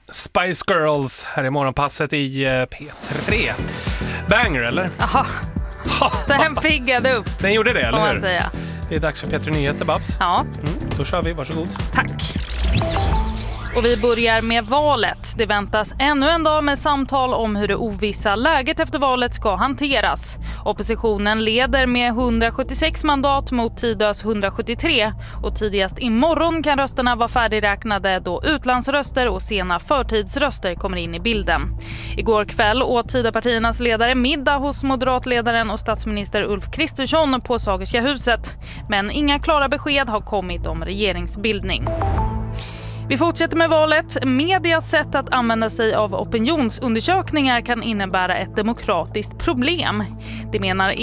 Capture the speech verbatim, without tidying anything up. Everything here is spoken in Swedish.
Spice Girls här i morgonpasset i P tre. Banger, eller? Jaha, den piggade upp. Den gjorde det, eller hur? Säga. Det är dags för P tre Nyheter, Babs. Ja. Mm, då kör vi, varsågod. Tack. Och vi börjar med valet. Det väntas ännu en dag med samtal om hur det ovissa läget efter valet ska hanteras. Oppositionen leder med hundrasjuttiosex mandat mot Tidös hundrasjuttiotre och tidigast imorgon kan rösterna vara färdigräknade då utlandsröster och sena förtidsröster kommer in i bilden. Igår kväll åt Tidöpartiernas ledare middag hos moderatledaren och statsminister Ulf Kristersson på Sagerska huset. Men inga klara besked har kommit om regeringsbildning. Vi fortsätter med valet. Medias sätt att använda sig av opinionsundersökningar kan innebära ett demokratiskt problem. Det menar